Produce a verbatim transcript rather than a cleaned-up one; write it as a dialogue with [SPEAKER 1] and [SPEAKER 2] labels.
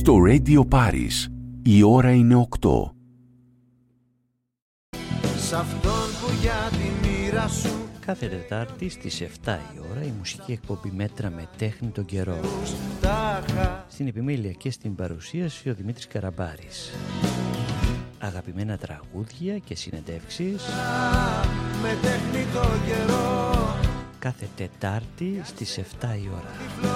[SPEAKER 1] Στο Radio Paris η ώρα είναι οκτώ.
[SPEAKER 2] Σ' αυτόν που για τη μοίρα σου.
[SPEAKER 3] Κάθε Τετάρτη στις εφτά η ώρα η μουσική εκπομπή Μέτρα με τέχνη τον καιρό. Στην επιμέλεια και στην παρουσίαση ο Δημήτρης Καραμπάρης. Αγαπημένα τραγούδια και συνεντεύξεις
[SPEAKER 2] με τέχνη τον καιρό.
[SPEAKER 3] κάθε Τετάρτη στις εφτά η ώρα.